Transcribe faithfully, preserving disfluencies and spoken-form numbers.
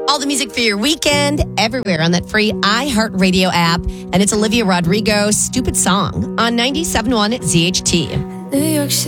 All the music for your weekend, everywhere on that free iHeartRadio app. And it's Olivia Rodrigo, Stupid Song, on ninety-seven point one Z H T. New York City.